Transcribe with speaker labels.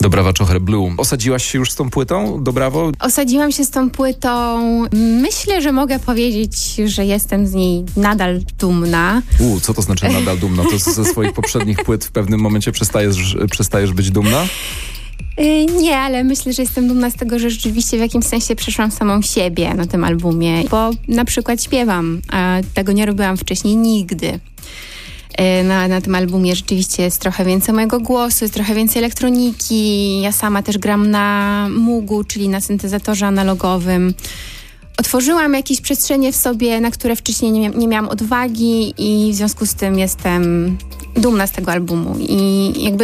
Speaker 1: Dobra Czocher Blue. Osadziłaś się już z tą płytą? Brawo?
Speaker 2: Osadziłam się z tą płytą. Myślę, że mogę powiedzieć, że jestem z niej nadal dumna.
Speaker 1: Co to znaczy nadal dumna? To ze swoich poprzednich płyt w pewnym momencie przestajesz być dumna?
Speaker 2: Nie, ale myślę, że jestem dumna z tego, że rzeczywiście w jakimś sensie przeszłam samą siebie na tym albumie. Bo na przykład śpiewam, a tego nie robiłam wcześniej nigdy. Na tym albumie rzeczywiście jest trochę więcej mojego głosu, jest trochę więcej elektroniki. Ja sama też gram na Moogu, czyli na syntezatorze analogowym. Otworzyłam jakieś przestrzenie w sobie, na które wcześniej nie miałam odwagi i w związku z tym jestem dumna z tego albumu. I jakby